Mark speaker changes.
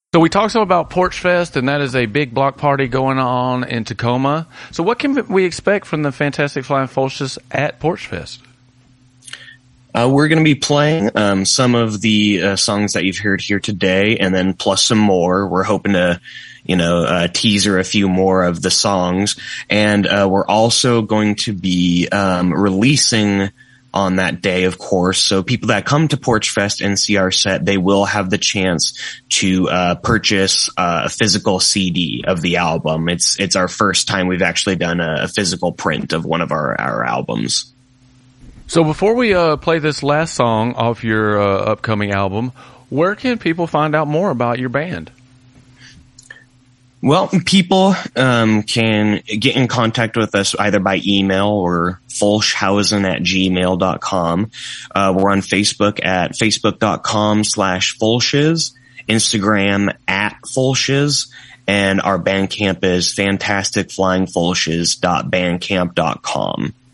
Speaker 1: So we talked some about Porch Fest, and that is a big block party going on in Tacoma. So what can we expect from the Fantastic Flying Fulcists at Porch Fest?
Speaker 2: We're going to be playing some of the songs that you've heard here today, and then plus some more. We're hoping to, teaser a few more of the songs. And we're also going to be releasing on that day, of course. So people that come to Porch Fest and see our set, they will have the chance to purchase a physical CD of the album. It's our first time we've actually done a physical print of one of our albums.
Speaker 1: So before we play this last song off your upcoming album, where can people find out more about your band?
Speaker 2: Well, people can get in contact with us either by email or fulshhausen@gmail.com. We're on Facebook at facebook.com/Fulshiz, Instagram @Fulshiz, and our Bandcamp is fantasticflyingfulshiz.bandcamp.com.